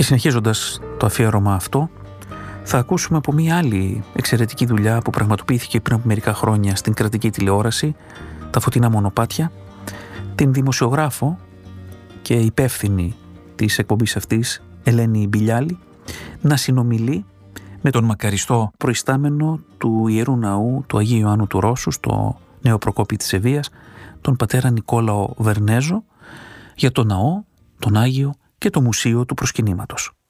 συνεχίζοντας το αφιέρωμα αυτό, θα ακούσουμε από μία άλλη εξαιρετική δουλειά που πραγματοποιήθηκε πριν από μερικά χρόνια στην κρατική τηλεόραση, τα Φωτεινά Μονοπάτια, την δημοσιογράφο και υπεύθυνη της εκπομπής αυτής, Ελένη Μπιλιάλη, να συνομιλεί με τον μακαριστό προϊστάμενο του Ιερού Ναού του Αγίου Ιωάννου του Ρώσου στο Νέο Προκόπη της Ευβοίας, τον πατέρα Νικόλαο Βερνέζο, για τον ναό, τον Άγιο και το Μουσείο του Προσκυνήματος.